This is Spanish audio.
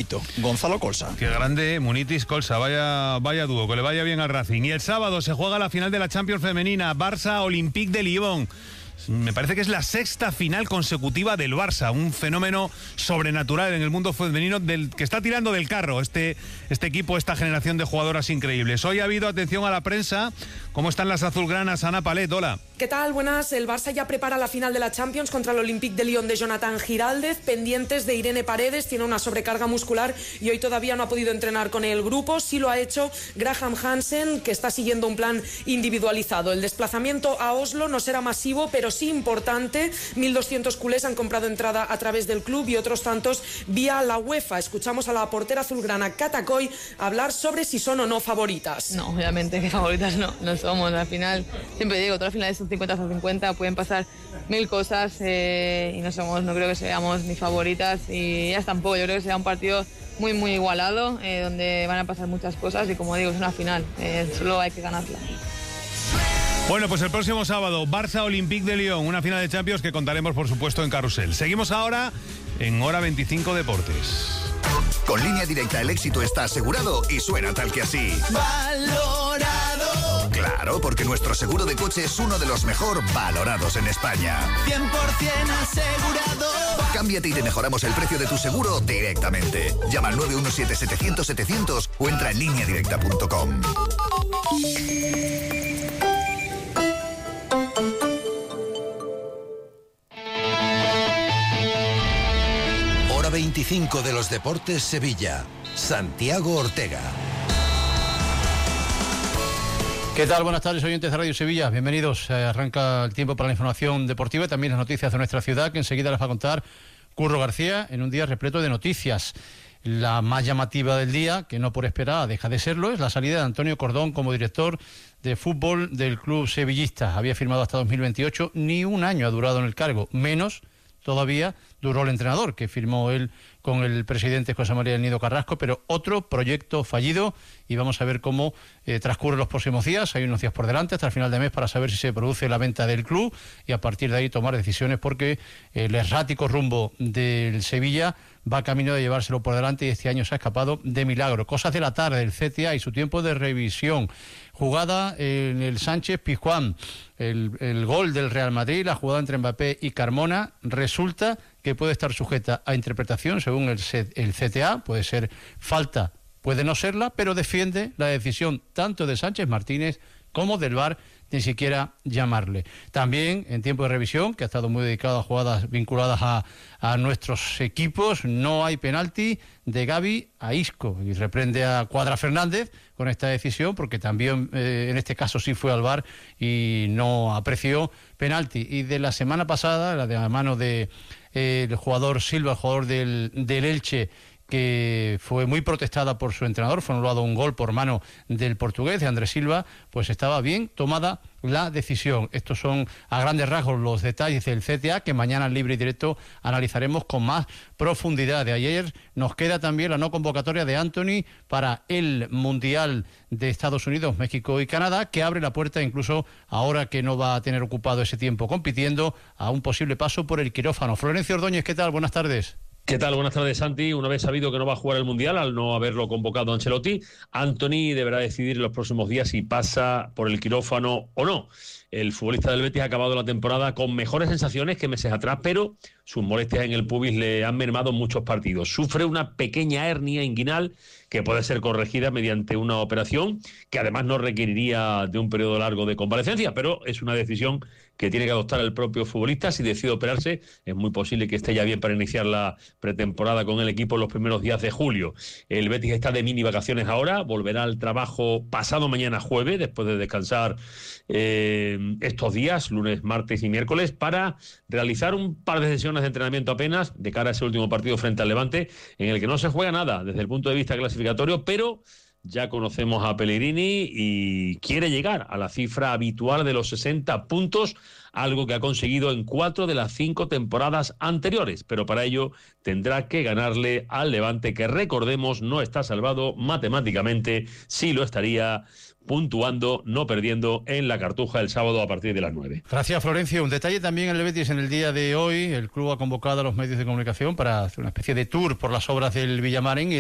Munito, Gonzalo Colsa. Qué grande, Munitis-Colsa, vaya dúo, que le vaya bien al Racing. Y el sábado se juega la final de la Champions femenina, Barça-Olympique de Lyon. Me parece que es la sexta final consecutiva del Barça, un fenómeno sobrenatural en el mundo femenino del que está tirando del carro este equipo, esta generación de jugadoras increíbles. Hoy ha habido atención a la prensa. ¿Cómo están las azulgranas? Ana Palet, hola. ¿Qué tal? Buenas. El Barça ya prepara la final de la Champions contra el Olympique de Lyon de Jonathan Giraldez, pendientes de Irene Paredes, tiene una sobrecarga muscular y hoy todavía no ha podido entrenar con el grupo. Sí lo ha hecho Graham Hansen, que está siguiendo un plan individualizado. El desplazamiento a Oslo no será masivo, pero sí importante. 1.200 culés han comprado entrada a través del club y otros tantos vía la UEFA. Escuchamos a la portera azulgrana Cata Coy hablar sobre si son o no favoritas. No, obviamente que favoritas no somos. Al final, siempre digo, todas las finales son 50-50, pueden pasar mil cosas y no creo que seamos ni favoritas y ellas tampoco. Yo creo que será un partido muy muy igualado, donde van a pasar muchas cosas y como digo, es una final, solo hay que ganarla. Bueno, pues el próximo sábado, Barça-Olympique de Lyon, una final de Champions que contaremos, por supuesto, en Carrusel. Seguimos ahora en Hora 25 Deportes. Con Línea Directa el éxito está asegurado y suena tal que así. ¡Valorado! Claro, porque nuestro seguro de coche es uno de los mejor valorados en España. 100% asegurado. Cámbiate y te mejoramos el precio de tu seguro directamente. Llama al 917-700-700 o entra en lineadirecta.com. Hora 25 de los Deportes Sevilla. Santiago Ortega. ¿Qué tal? Buenas tardes, oyentes de Radio Sevilla. Bienvenidos. Arranca el tiempo para la información deportiva y también las noticias de nuestra ciudad, que enseguida les va a contar Curro García en un día repleto de noticias. La más llamativa del día, que no por esperar deja de serlo, es la salida de Antonio Cordón como director de fútbol del club sevillista. Había firmado hasta 2028, ni un año ha durado en el cargo, menos todavía duró el entrenador, que firmó él con el presidente José María del Nido Carrasco, pero otro proyecto fallido, y vamos a ver cómo transcurren los próximos días. Hay unos días por delante hasta el final de mes para saber si se produce la venta del club y a partir de ahí tomar decisiones, porque el errático rumbo del Sevilla va camino de llevárselo por delante y este año se ha escapado de milagro. Cosas de la tarde, del CTA y su tiempo de revisión. Jugada en el Sánchez-Pizjuán, el gol del Real Madrid, la jugada entre Mbappé y Carmona, resulta que puede estar sujeta a interpretación según el CTA, puede ser falta, puede no serla, pero defiende la decisión tanto de Sánchez Martínez como del VAR, ni siquiera llamarle. También en tiempo de revisión, que ha estado muy dedicado a jugadas vinculadas a nuestros equipos, no hay penalti de Gavi a Isco y reprende a Cuadra Fernández con esta decisión, porque también en este caso sí fue al VAR y no apreció penalti. Y de la semana pasada, la de la mano de el jugador Silva, el jugador del Elche, que fue muy protestada por su entrenador, fue anulado un gol por mano del portugués, de Andrés Silva, pues estaba bien tomada la decisión. Estos son a grandes rasgos los detalles del CTA, que mañana en Libre y Directo analizaremos con más profundidad. De ayer nos queda también la no convocatoria de Anthony para el Mundial de Estados Unidos, México y Canadá, que abre la puerta incluso ahora que no va a tener ocupado ese tiempo compitiendo, a un posible paso por el quirófano. Florencio Ordóñez, ¿qué tal? Buenas tardes. ¿Qué tal? Buenas tardes, Santi. Una vez sabido que no va a jugar el Mundial, al no haberlo convocado Ancelotti, Anthony deberá decidir en los próximos días si pasa por el quirófano o no. El futbolista del Betis ha acabado la temporada con mejores sensaciones que meses atrás, pero sus molestias en el pubis le han mermado muchos partidos. Sufre una pequeña hernia inguinal que puede ser corregida mediante una operación que además no requeriría de un periodo largo de convalecencia, pero es una decisión que tiene que adoptar el propio futbolista. Si decide operarse, es muy posible que esté ya bien para iniciar la pretemporada con el equipo en los primeros días de julio. El Betis está de mini vacaciones ahora, volverá al trabajo pasado mañana jueves, después de descansar estos días, lunes, martes y miércoles, para realizar un par de sesiones de entrenamiento apenas de cara a ese último partido frente al Levante, en el que no se juega nada desde el punto de vista clasificatorio, pero ya conocemos a Pellegrini y quiere llegar a la cifra habitual de los 60 puntos, algo que ha conseguido en 4 de las 5 temporadas anteriores, pero para ello tendrá que ganarle al Levante, que recordemos no está salvado matemáticamente, sí lo estaría puntuando, no perdiendo en la Cartuja el sábado a partir de las 9. Gracias, Florencio. Un detalle también en el Betis en el día de hoy. El club ha convocado a los medios de comunicación para hacer una especie de tour por las obras del Villamarín.